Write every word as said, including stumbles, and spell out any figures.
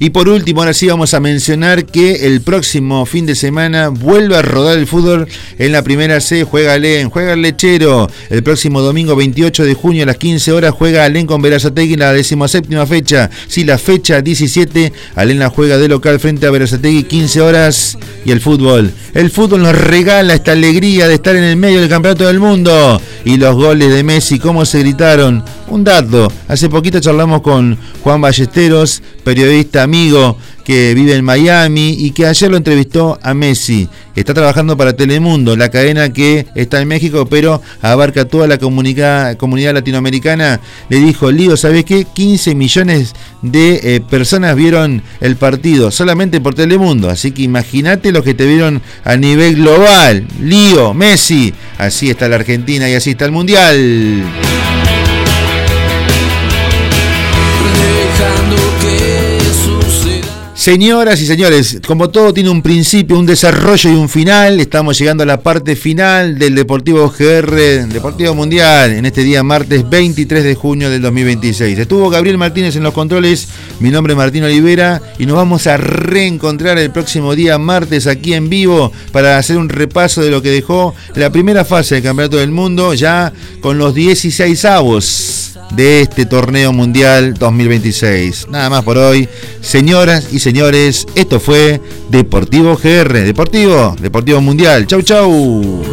Y por último, ahora sí vamos a mencionar que el próximo fin de semana vuelve a rodar el fútbol en la primera C. Juega Alén, juega el Lechero. El próximo domingo veintiocho de junio a las quince horas juega Alén con Berazategui en la decimoséptima fecha. Sí, la fecha diecisiete. Alén la juega de local frente a Berazategui, quince horas. Y el fútbol. El fútbol nos regala esta alegría de estar en el medio del campeonato del mundo. Y los goles de Messi, cómo se gritaron. Un dato. Hace poquito charlamos con Juan Ballesteros, periodista amigo que vive en Miami y que ayer lo entrevistó a Messi. Está trabajando para Telemundo, la cadena que está en México, pero abarca toda la comunidad, comunidad latinoamericana. Le dijo, Lío, ¿sabés qué? quince millones de eh, personas vieron el partido solamente por Telemundo. Así que imagínate los que te vieron a nivel global. Lío, Messi. Así está la Argentina y así está el Mundial. Señoras y señores, como todo tiene un principio, un desarrollo y un final, estamos llegando a la parte final del Deportivo G R, Deportivo Mundial, en este día martes veintitrés de junio del dos mil veintiséis. Estuvo Gabriel Martínez en los controles, mi nombre es Martín Olivera y nos vamos a reencontrar el próximo día martes aquí en vivo para hacer un repaso de lo que dejó la primera fase del Campeonato del Mundo, ya con los dieciseisavos de este torneo mundial dos mil veintiséis. Nada más por hoy, señoras y señores, esto fue Deportivo G R, Deportivo, Deportivo Mundial. Chau, chau.